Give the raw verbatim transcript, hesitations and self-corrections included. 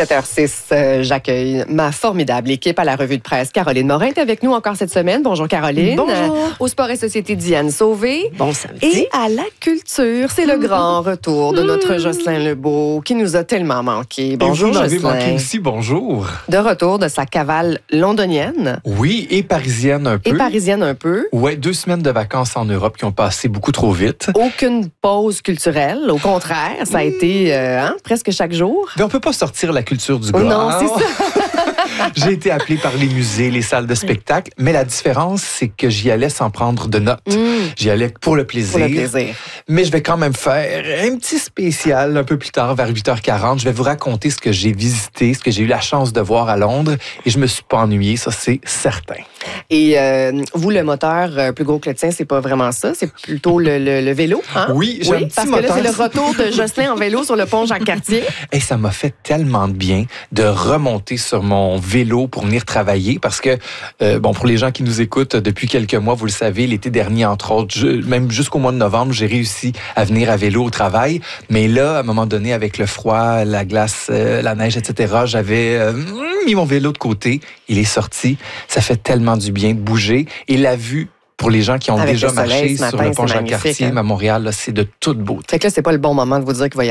sept heures six, euh, j'accueille ma formidable équipe à la revue de presse. Caroline Morin est avec nous encore cette semaine. Bonjour Caroline. Bonjour. Euh, au Sport et Société, Diane Sauvé. Bon samedi. Et à la culture, c'est le grand retour de notre Jocelyn Lebeau qui nous a tellement manqué. Bonjour et vous m'avez Jocelyn. manqué aussi, bonjour. De retour de sa cavale londonienne. Oui, et parisienne un peu. Et parisienne un peu. Ouais, deux semaines de vacances en Europe qui ont passé beaucoup trop vite. Aucune pause culturelle. Au contraire, ça a été euh, hein, presque chaque jour. Mais on peut pas sortir la culture du gars. Non, c'est ça. J'ai été appelé par les musées, les salles de spectacle, mais la différence, c'est que j'y allais sans prendre de notes. Mm. J'y allais pour le plaisir. Pour le plaisir. Mais je vais quand même faire un petit spécial un peu plus tard, vers huit heures quarante. Je vais vous raconter ce que j'ai visité, ce que j'ai eu la chance de voir à Londres, et je me suis pas ennuyé, ça c'est certain. Et euh, vous, le moteur euh, plus gros que le tien, c'est pas vraiment ça, c'est plutôt le, le, le vélo, hein? Oui, j'ai oui, un petit parce moteur. que là, c'est le retour de Jocelyn en vélo sur le pont Jacques-Cartier. Et ça m'a fait tellement de bien de remonter sur mon vélo pour venir travailler parce que, euh, bon, pour les gens qui nous écoutent depuis quelques mois, vous le savez, l'été dernier, entre autres, je, même jusqu'au mois de novembre, j'ai réussi à venir à vélo au travail. Mais là, à un moment donné, avec le froid, la glace, euh, la neige, et cetera, j'avais euh, mis mon vélo de côté. Il est sorti. Ça fait tellement du bien de bouger. Et la vue, pour les gens qui ont Avec déjà le soleil marché ce sur matin, le pont c'est Jacques-Cartier, magnifique, hein? à Montréal, là, c'est de toute beauté. Fait que là, c'est pas le bon moment de vous dire qu'il va y